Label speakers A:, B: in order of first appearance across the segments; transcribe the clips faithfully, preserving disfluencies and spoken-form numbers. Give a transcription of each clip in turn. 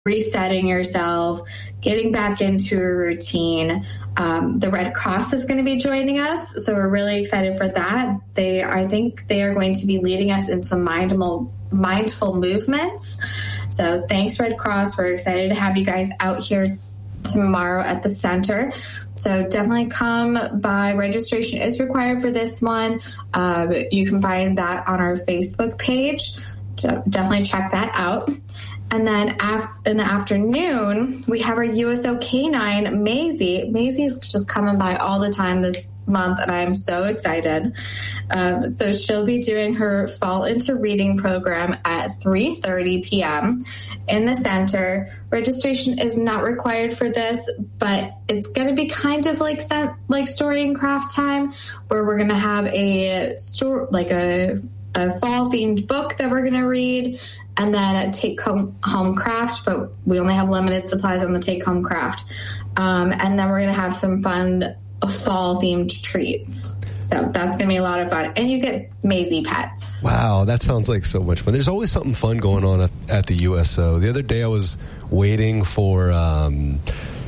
A: resetting yourself, getting back into a routine. Um, the Red Cross is going to be joining us, so we're really excited for that. They, I think they are going to be leading us in some mindful, mindful movements. So thanks, Red Cross. We're excited to have you guys out here tomorrow at the center. So definitely come by. Registration is required for this one. Uh, you can find that on our Facebook page. So definitely check that out. And then af- in the afternoon, we have our U S O canine, Maisie. Maisie's just coming by all the time this month, and I'm so excited. Um, so she'll be doing her Fall Into Reading program at three thirty p.m. in the center. Registration is not required for this, but it's going to be kind of like like story and craft time, where we're going to have a store like a a fall themed book that we're going to read, and then a take home, home craft, but we only have limited supplies on the take home craft. Um, and then we're going to have some fun fall themed treats. So that's going to be a lot of fun. And you get Maisie pets.
B: Wow, that sounds like so much fun. There's always something fun going on at, at the U S O. The other day I was waiting for, um,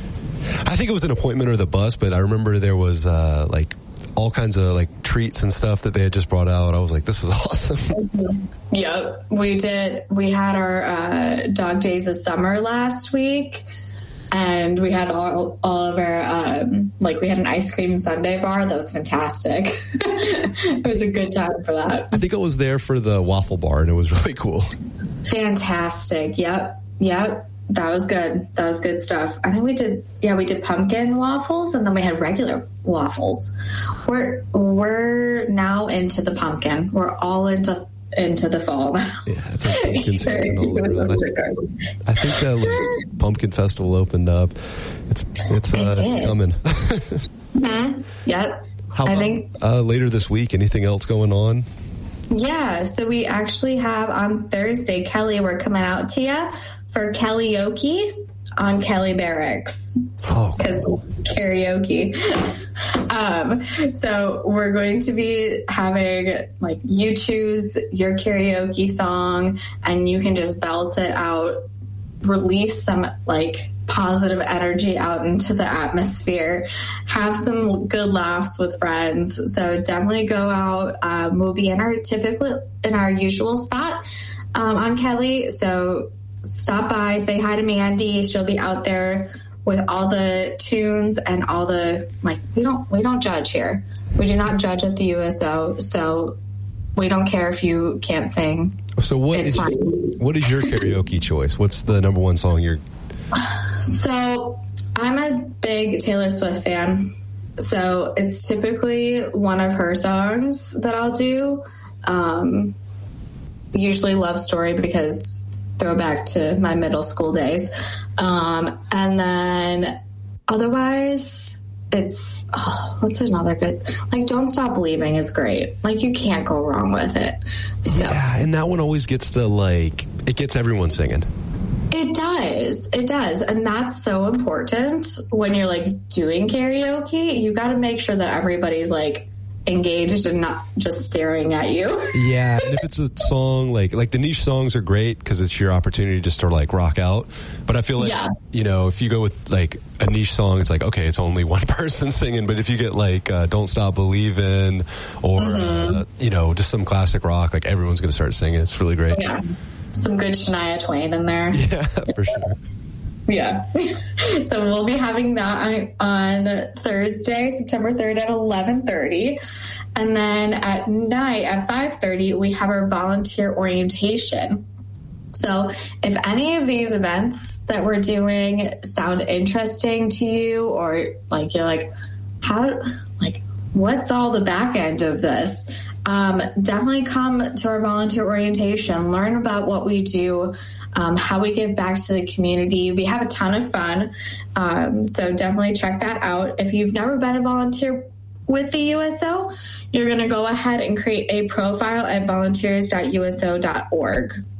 B: I think it was an appointment or the bus, but I remember there was uh, like all kinds of like treats and stuff that they had just brought out. I was like, this is awesome.
A: Yep. We did. We had our uh, dog days of summer last week, and we had all, all of our, um, like we had an ice cream sundae bar. That was fantastic. It was a good time for that.
B: I think I was there for the waffle bar, and it was really cool.
A: Fantastic. Yep. Yep. That was good. That was good stuff. I think we did, yeah, we did pumpkin waffles, and then we had regular waffles. We're we're now into the pumpkin. We're all into into the fall now.
B: Yeah, it's a pumpkin season all over. I think that like, pumpkin festival opened up. It's it's, uh, it's coming.
A: Mm-hmm. Yep.
B: How about,
A: I think
B: uh, later this week? Anything else going on?
A: Yeah, so we actually have on Thursday, Kelly, we're coming out to you for karaoke on Kelly Barracks.
B: Oh,
A: because
B: cool.
A: Karaoke. um, so we're going to be having, like, you choose your karaoke song and you can just belt it out, release some, like, positive energy out into the atmosphere, have some good laughs with friends. So definitely go out. Um, we'll be in our typically in our usual spot um, on Kelly. So stop by, say hi to Mandy. She'll be out there with all the tunes and all the, like, we don't we don't judge here. We do not judge at the U S O. So we don't care if you can't sing.
B: So what
A: it's
B: is
A: fine.
B: What is your karaoke choice? What's the number one song you're?
A: So I'm a big Taylor Swift fan. So it's typically one of her songs that I'll do. Um, usually Love Story, because throwback to my middle school days. Um, and then otherwise it's, oh, what's another good, like Don't Stop Believing is great. Like you can't go wrong with it. So.
B: Yeah, and that one always gets the, like, it gets everyone singing.
A: It does. It does. And that's so important when you're like doing karaoke. You got to make sure that everybody's like engaged and not just staring at you.
B: Yeah. And if it's a song like, like the niche songs are great because it's your opportunity just to like rock out. But I feel like, yeah. you know, if you go with like a niche song, it's like, okay, it's only one person singing. But if you get like uh, Don't Stop Believing or, mm-hmm. uh, you know, just some classic rock, like everyone's going to start singing. It's really great.
A: Yeah. Some good Shania Twain in there.
B: Yeah, for sure.
A: Yeah. So we'll be having that on Thursday, September third at eleven thirty. And then at night at five thirty, we have our volunteer orientation. So if any of these events that we're doing sound interesting to you, or like you're like, how, like, what's all the back end of this? Um, definitely come to our volunteer orientation, learn about what we do, um, how we give back to the community. We have a ton of fun. Um, so definitely check that out. If you've never been a volunteer with the U S O, you're going to go ahead and create a profile at volunteers dot U S O dot org.